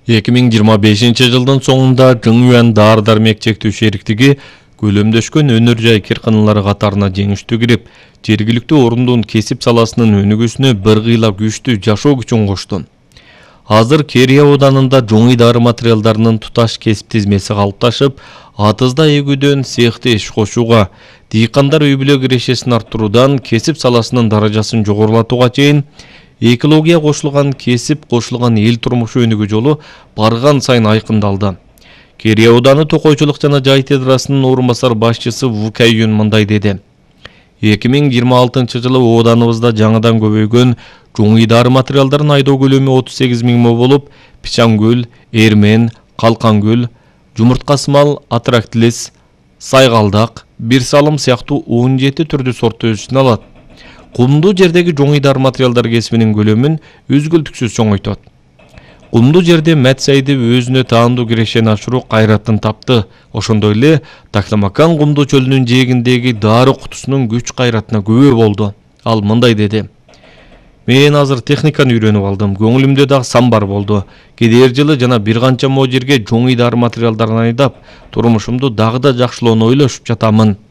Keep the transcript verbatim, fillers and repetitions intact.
эки миң жыйырма бешинчи жылдын соңунда Жыңюан дары-дармек чектөө шериктиги көлөмдөшкөн өнөр жай кирканалары катарына жеңиштүү кирип, жергиликтүү орундун кесип саласынын өнүгүүсүнө бир кыйла күчтүү жашоо күчүн кошту. Азыр Керия ауданында жоңуй дары материалдарынын туташ кесип тизмеси калыпташып, атызда эгүүдөн цехти иш кошууга, дыйкандар үй-бүлө кирешесин арттыруудан кесип саласынын даражасын жогорулатууга чейин экология кошулган кесип кошулган эл турмушу өнүгүү жолу барган сайын айкындалды. Керия ауданы токойчулук жана жай тедрасынын орун басар башчысы Ву Кайюн мындай деди. эки миң жыйырма алтынчы жылы ооданыбызда жаңыдан көбөйгөн жоңуй дары материалдарын айдоо көлөмү отуз сегиз миң мо болуп, пичангүл, эрмен, калкангүл, жумурткасымал, атрактилис, сайгалдак, бир салым сыяктуу он жети түрдүү сортту өз ичине алат. Кумдуу жердеги жоңуй дары материалдар кесибинин көлөмүн үзгүлтүксүз чоңойтот. Кумдуу жерде Мәтсайды өзүнө таандуу кирешени ашыруу кайратын тапты. Ошондой эле Тактамакан кумдуу чөлүнүн жээгиндеги дары кутусунун күч кайратына күбө болду. Ал мындай деди. Мен азыр техниканы үйрөнүп алдым. Көңүлүмдө дагы самбар болду. Келер жылы жана бир канча мо жерге жоңуй дары материалдарын айдап, турмушумду дагы да жакшылоону ойлошуп жатамын.